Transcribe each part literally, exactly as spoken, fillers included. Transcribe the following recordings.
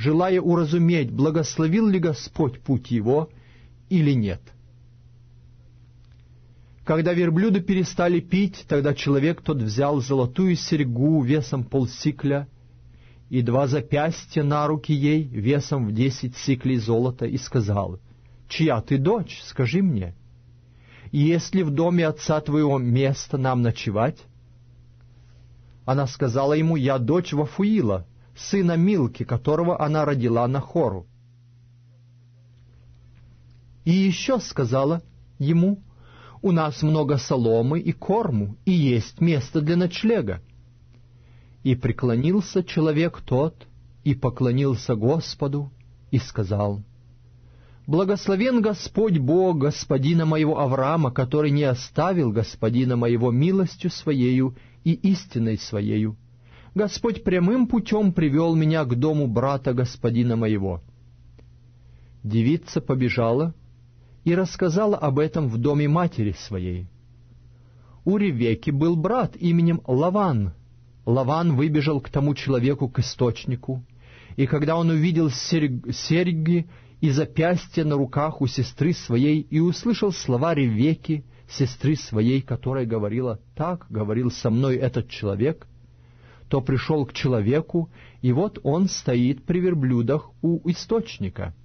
желая уразуметь, благословил ли Господь путь его или нет. Когда верблюды перестали пить, тогда человек тот взял золотую серьгу весом полсикля и два запястья на руки ей весом в десять сиклей золота и сказал: «Чья ты дочь, скажи мне? И есть ли в доме отца твоего место нам ночевать?» Она сказала ему: «Я дочь Вафуила, сына Милки, которого она родила Нахору». И еще сказала ему: «У нас много соломы и корму, и есть место для ночлега». И преклонился человек тот, и поклонился Господу, и сказал: «Благословен Господь Бог господина моего Авраама, который не оставил господина моего милостью своею и истиной своею. Господь прямым путем привел меня к дому брата господина моего». Девица побежала и рассказала об этом в доме матери своей. У Ревекки был брат именем Лаван. Лаван выбежал к тому человеку, к источнику, и когда он увидел серь- серьги и запястья на руках у сестры своей, и услышал слова Ревекки, сестры своей, которая говорила: «Так говорил со мной этот человек», то пришел к человеку, и вот он стоит при верблюдах у источника.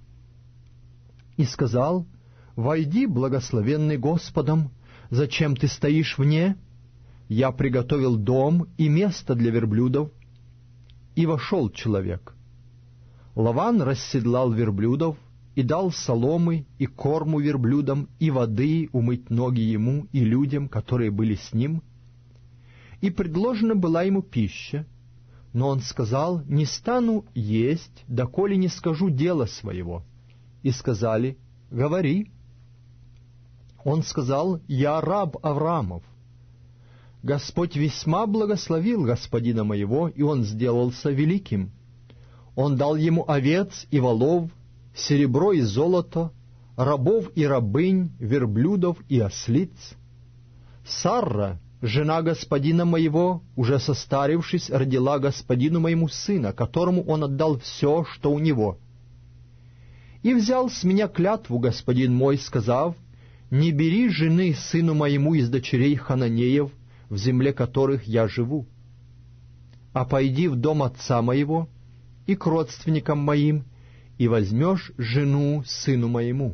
И сказал: «Войди, благословенный Господом, зачем ты стоишь вне? Я приготовил дом и место для верблюдов». И вошел человек. Лаван расседлал верблюдов и дал соломы и корму верблюдам и воды умыть ноги ему и людям, которые были с ним. И предложена была ему пища, но он сказал: «Не стану есть, доколе не скажу дела своего». И сказали: «Говори». Он сказал: «Я раб Авраамов. Господь весьма благословил господина моего, и он сделался великим. Он дал ему овец и волов, серебро и золото, рабов и рабынь, верблюдов и ослиц. Сарра, жена господина моего, уже состарившись, родила господину моему сына, которому он отдал все, что у него. И взял с меня клятву господин мой, сказав: не бери жены сыну моему из дочерей хананеев, в земле которых я живу, а пойди в дом отца моего и к родственникам моим, и возьмешь жену сыну моему».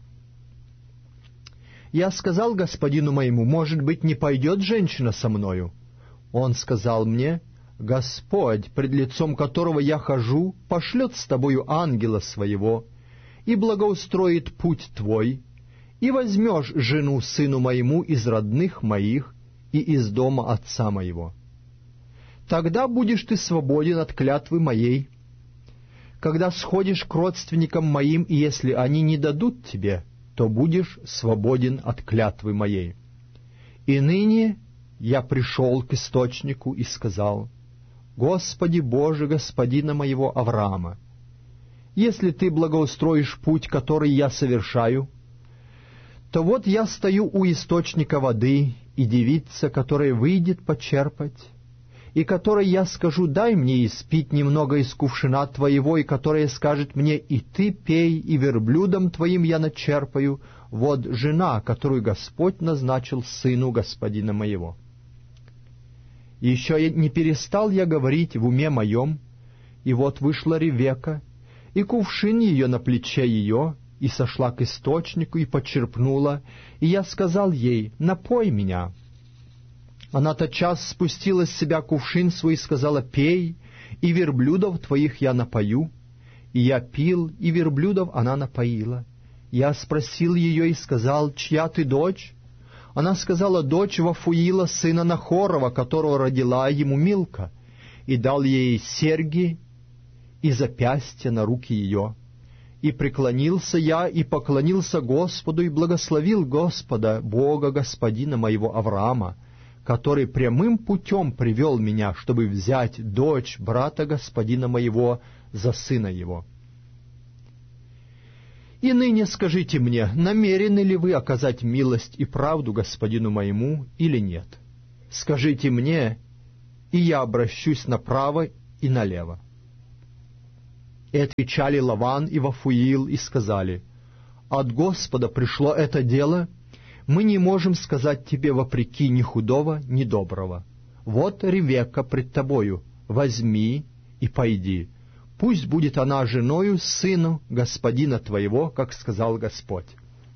Я сказал господину моему: может быть, не пойдет женщина со мною? Он сказал мне: Господь, пред лицом которого я хожу, пошлет с тобою ангела своего, и благоустроит путь твой, и возьмешь жену сыну моему из родных моих и из дома отца моего. Тогда будешь ты свободен от клятвы моей. Когда сходишь к родственникам моим, и если они не дадут тебе, то будешь свободен от клятвы моей. И ныне я пришел к источнику и сказал: Господи Боже, господина моего Авраама, если ты благоустроишь путь, который я совершаю, то вот я стою у источника воды, и девица, которая выйдет почерпать, и которой я скажу: дай мне испить немного из кувшина твоего, и которая скажет мне: и ты пей, и верблюдом твоим я начерпаю, вот жена, которую Господь назначил сыну господина моего. И еще не перестал я говорить в уме моем, и вот вышла Ревекка, и кувшин ее на плече ее, и сошла к источнику, и почерпнула, и я сказал ей: напой меня. Она тотчас спустила с себя кувшин свой и сказала: пей, и верблюдов твоих я напою. И я пил, и верблюдов она напоила. Я спросил ее и сказал: чья ты дочь? Она сказала: дочь Вафуила, сына Нахорова, которого родила ему Милка, и дал ей серьги и запястья на руки ее. И преклонился я, и поклонился Господу, и благословил Господа, Бога господина моего Авраама, который прямым путем привел меня, чтобы взять дочь брата господина моего за сына его. И ныне скажите мне, намерены ли вы оказать милость и правду господину моему или нет? Скажите мне, и я обращусь направо и налево. И отвечали Лаван и Вафуил и сказали: «От Господа пришло это дело, мы не можем сказать тебе вопреки ни худого, ни доброго. Вот Ревекка пред тобою, возьми и пойди. Пусть будет она женою сыну господина твоего, как сказал Господь».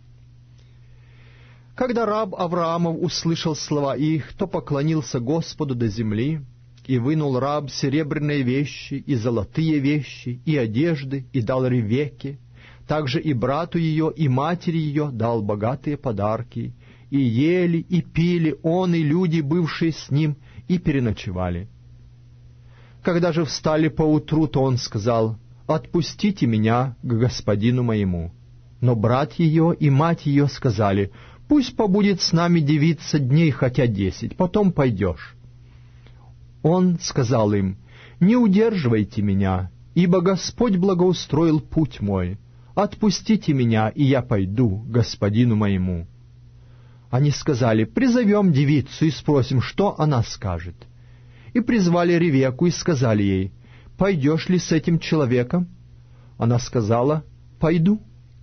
Когда раб Авраамов услышал слова их, то поклонился Господу до земли, и вынул раб серебряные вещи, и золотые вещи, и одежды, и дал Ревекке. Также и брату ее, и матери ее дал богатые подарки, и ели, и пили он, и люди, бывшие с ним, и переночевали. Когда же встали поутру, то он сказал: «Отпустите меня к господину моему». Но брат ее и мать ее сказали: «Пусть побудет с нами девица дней хотя десять, потом пойдешь». Он сказал им: «Не удерживайте меня, ибо Господь благоустроил путь мой. Отпустите меня, и я пойду к господину моему». Они сказали: «Призовем девицу и спросим, что она скажет». И призвали Ревекку и сказали ей: «Пойдешь ли с этим человеком?» Она сказала: «Пойду».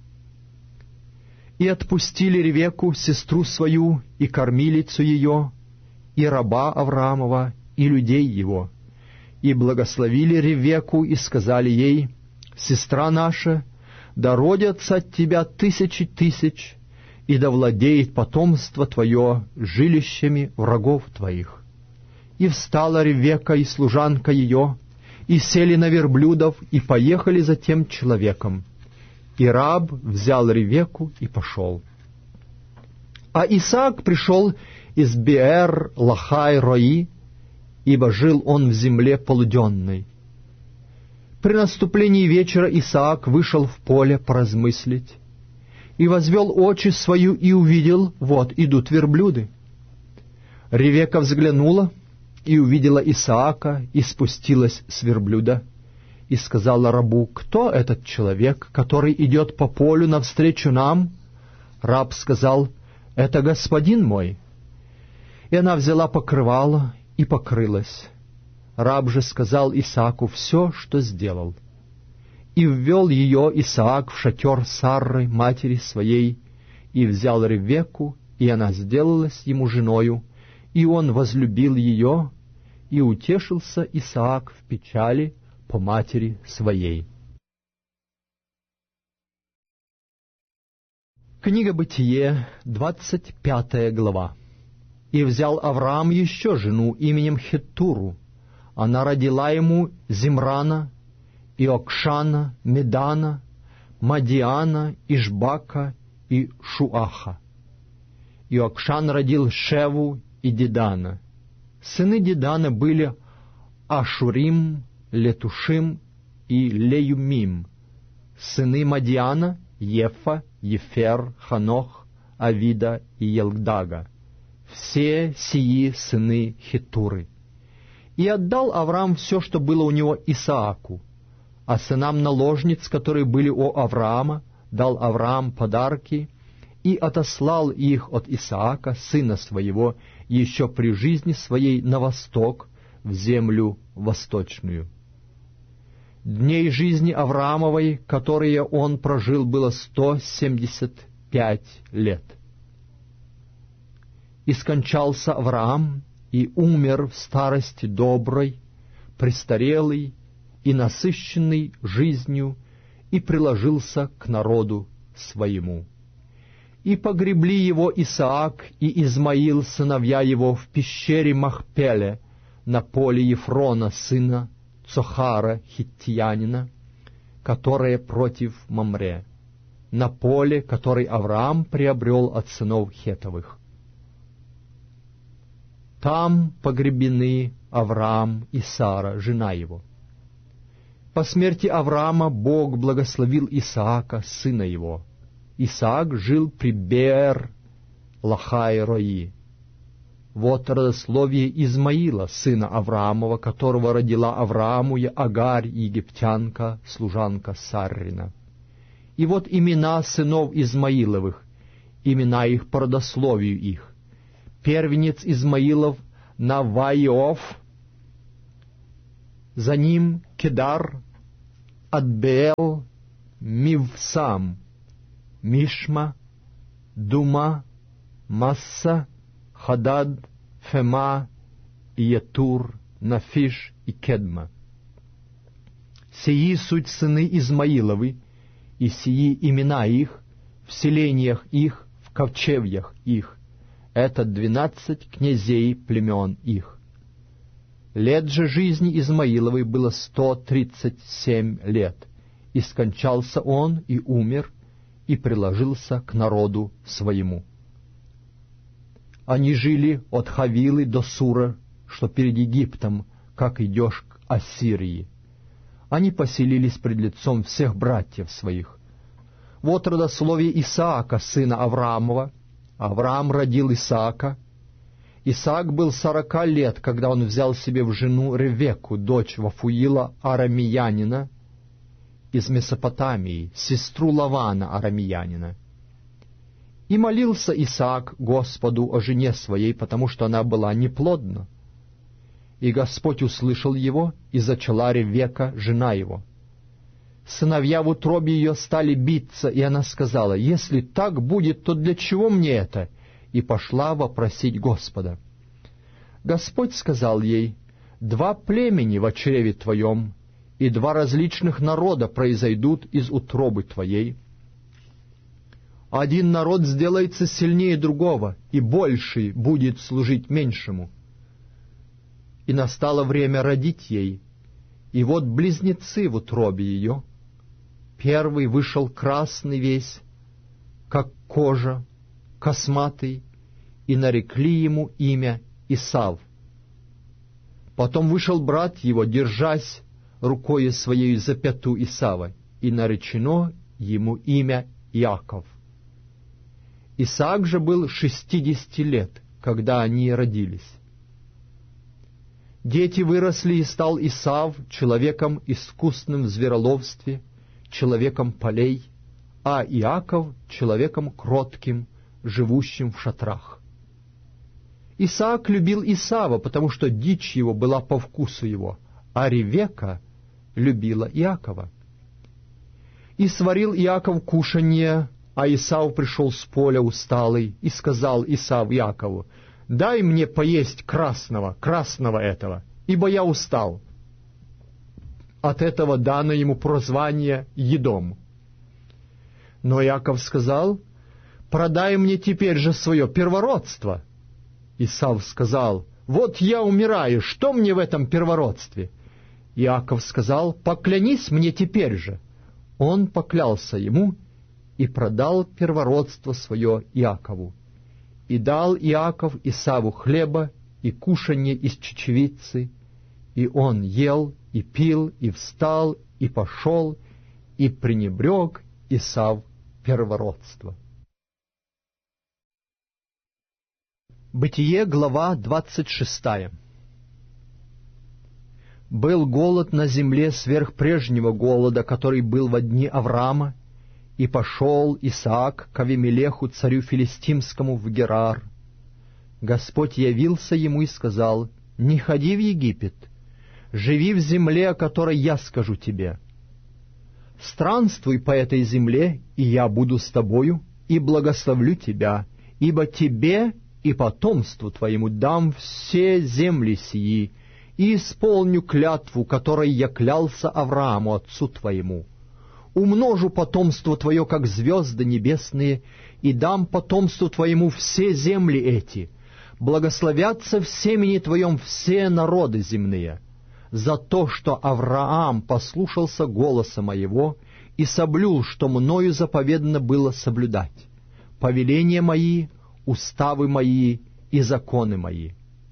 И отпустили Ревекку, сестру свою, и кормилицу ее, и раба Авраамова, и людей его, и благословили Ревекку, и сказали ей: «Сестра наша, да родятся от тебя тысячи тысяч, и да владеет потомство твое жилищами врагов твоих». И встала Ревекка и служанка ее, и сели на верблюдов, и поехали за тем человеком. И раб взял Ревекку и пошел. А Исаак пришел из Беэр-Лахай-Рои, ибо жил он в земле полуденной. При наступлении вечера Исаак вышел в поле поразмыслить, и возвел очи свою, и увидел, вот идут верблюды. Ревекка взглянула, и увидела Исаака, и спустилась с верблюда, и сказала рабу: «Кто этот человек, который идет по полю навстречу нам?» Раб сказал: «Это господин мой». И она взяла покрывало и покрылась. Раб же сказал Исааку все, что сделал. И ввел ее Исаак в шатер Сарры, матери своей, и взял Ревекку, и она сделалась ему женою, и он возлюбил ее, и утешился Исаак в печали по матери своей. Книга Бытие, двадцать пятая глава. «И взял Авраам еще жену именем Хеттуру. Она родила ему Зимрана, и Окшана, Медана, Мадиана, Ишбака и Шуаха. И Окшан родил Шеву и Дедана. Сыны Дедана были Ашурим, Летушим и Леюмим. Сыны Мадиана — Ефа, Ефер, Ханох, Авида и Елгдага. Все сии сыны Хеттуры. И отдал Авраам все, что было у него, Исааку, а сынам наложниц, которые были у Авраама, дал Авраам подарки и отослал их от Исаака, сына своего, еще при жизни своей на восток, в землю восточную. Дней жизни Авраамовой, которые он прожил, было сто семьдесят пять лет. И скончался Авраам, и умер в старости доброй, престарелый и насыщенный жизнью, и приложился к народу своему. И погребли его Исаак и Измаил, сыновья его, в пещере Махпеле, на поле Ефрона, сына Цохара, хиттиянина, которое против Мамре, на поле, который Авраам приобрел от сынов Хетовых. Там погребены Авраам и Сара, жена его. По смерти Авраама Бог благословил Исаака, сына его. Исаак жил при Беэр-Лахай-Рои. Вот родословие Измаила, сына Авраамова, которого родила Аврааму Агарь, египтянка, служанка Саррина. И вот имена сынов Измаиловых, имена их по родословию их. Первенец Измаилов Наваиов, за ним Кедар, от Беэл, Мивсам, Мишма, Дума, Масса, Хадад, Фема, Иетур, Нафиш и Кедма. Сии суть сыны Измаиловы, и сии имена их, в селениях их, в ковчевьях их. Это двенадцать князей племен их. Лет же жизни Измаиловой было сто тридцать семь лет, и скончался он и умер, и приложился к народу своему. Они жили от Хавилы до Сура, что перед Египтом, как идешь к Ассирии. Они поселились пред лицом всех братьев своих. Вот родословие Исаака, сына Авраамова. Авраам родил Исаака. Исаак был сорока лет, когда он взял себе в жену Ревекку, дочь Вафуила арамеянина из Месопотамии, сестру Лавана арамеянина. И молился Исаак Господу о жене своей, потому что она была неплодна. И Господь услышал его, и зачала Ревекка, жена его. Сыновья в утробе ее стали биться, и она сказала: «Если так будет, то для чего мне это?» И пошла вопросить Господа. Господь сказал ей: «Два племени во чреве твоем, и два различных народа произойдут из утробы твоей. Один народ сделается сильнее другого, и больший будет служить меньшему». И настало время родить ей, и вот близнецы в утробе ее. Первый вышел красный весь, как кожа, косматый, и нарекли ему имя Исав. Потом вышел брат его, держась рукою своей за пяту Исава, и наречено ему имя Иаков. Исаак же был шестидесяти лет, когда они родились. Дети выросли, и стал Исав человеком искусным в звероловстве, человеком полей, а Иаков человеком кротким, живущим в шатрах. Исаак любил Исава, потому что дичь его была по вкусу его, а Ревекка любила Иакова. И сварил Иаков кушанье, а Исав пришел с поля усталый, и сказал Исав Иакову: «Дай мне поесть красного, красного этого, ибо я устал». От этого дано ему прозвание Едом. Но Иаков сказал: «Продай мне теперь же свое первородство». Исав сказал: «Вот я умираю, что мне в этом первородстве?» Иаков сказал: «Поклянись мне теперь же». Он поклялся ему и продал первородство свое Иакову. И дал Иаков Исаву хлеба и кушанье из чечевицы, и он ел, и пил, и встал, и пошел, и пренебрег Исав первородство. Бытие, глава двадцать шестая. Был голод на земле сверх прежнего голода, который был во дни Авраама, и пошел Исаак к Авимелеху, царю филистимскому, в Герар. Господь явился ему и сказал: «Не ходи в Египет, живи в земле, о которой я скажу тебе. Странствуй по этой земле, и я буду с тобою, и благословлю тебя, ибо тебе и потомству твоему дам все земли сии, и исполню клятву, которой я клялся Аврааму, отцу твоему. Умножу потомство твое, как звезды небесные, и дам потомству твоему все земли эти. Благословятся в семени твоем все народы земные, за то, что Авраам послушался голоса моего и соблюл, что мною заповедано было соблюдать, повеления мои, уставы мои и законы мои».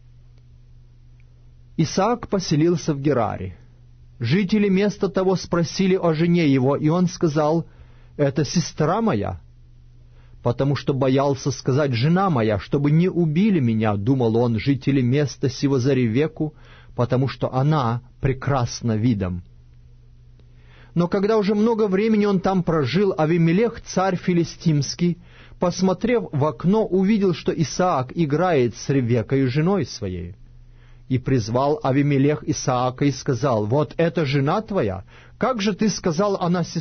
Исаак поселился в Гераре. Жители места того спросили о жене его, и он сказал: «Это сестра моя», потому что боялся сказать «жена моя», чтобы не убили меня, думал он, жители места сего за Ревекку, потому что она прекрасна видом. Но когда уже много времени он там прожил, Авимелех, царь филистимский, посмотрев в окно, увидел, что Исаак играет с Ревеккой, женой своей. И призвал Авимелех Исаака и сказал: «Вот это жена твоя, как же ты сказал, она сестра